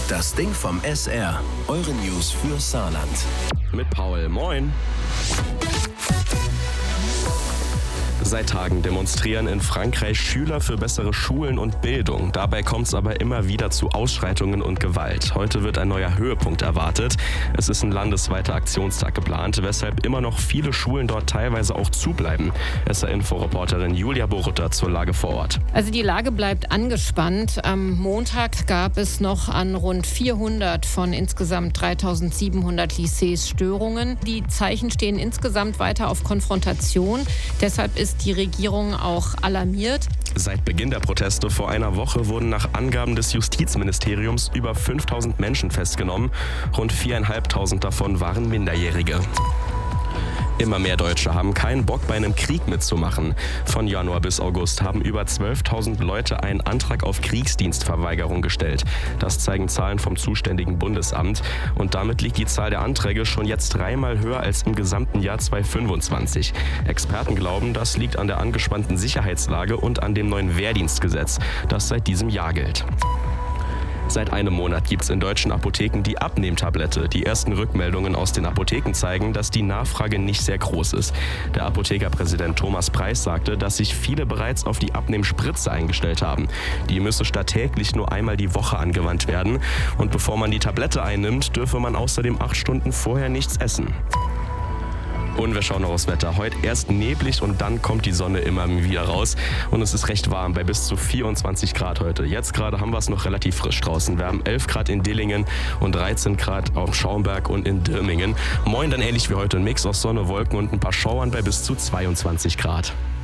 Das Ding vom SR. Eure News für Saarland. Mit Paul. Moin. Seit Tagen demonstrieren in Frankreich Schüler für bessere Schulen und Bildung. Dabei kommt es aber immer wieder zu Ausschreitungen und Gewalt. Heute wird ein neuer Höhepunkt erwartet. Es ist ein landesweiter Aktionstag geplant, weshalb immer noch viele Schulen dort teilweise auch zubleiben. SR-Info-Reporterin Julia Borutta zur Lage vor Ort. Also die Lage bleibt angespannt. Am Montag gab es noch an rund 400 von insgesamt 3700 Lycées Störungen. Die Zeichen stehen insgesamt weiter auf Konfrontation. Deshalb ist die Regierung auch alarmiert. Seit Beginn der Proteste vor einer Woche wurden nach Angaben des Justizministeriums über 5000 Menschen festgenommen. Rund 4.500 davon waren Minderjährige. Immer mehr Deutsche haben keinen Bock, bei einem Krieg mitzumachen. Von Januar bis August haben über 12.000 Leute einen Antrag auf Kriegsdienstverweigerung gestellt. Das zeigen Zahlen vom zuständigen Bundesamt. Und damit liegt die Zahl der Anträge schon jetzt 3-mal höher als im gesamten Jahr 2025. Experten glauben, das liegt an der angespannten Sicherheitslage und an dem neuen Wehrdienstgesetz, das seit diesem Jahr gilt. Seit einem Monat gibt es in deutschen Apotheken die Abnehmtablette. Die ersten Rückmeldungen aus den Apotheken zeigen, dass die Nachfrage nicht sehr groß ist. Der Apothekerpräsident Thomas Preis sagte, dass sich viele bereits auf die Abnehmspritze eingestellt haben. Die müsse statt täglich nur einmal die Woche angewandt werden. Und bevor man die Tablette einnimmt, dürfe man außerdem 8 Stunden vorher nichts essen. Und wir schauen noch aufs Wetter. Heute erst neblig und dann kommt die Sonne immer wieder raus. Und es ist recht warm, bei bis zu 24 Grad heute. Jetzt gerade haben wir es noch relativ frisch draußen. Wir haben 11 Grad in Dillingen und 13 Grad auf Schaumberg und in Dirmingen. Morgen dann ähnlich wie heute ein Mix aus Sonne, Wolken und ein paar Schauern bei bis zu 22 Grad.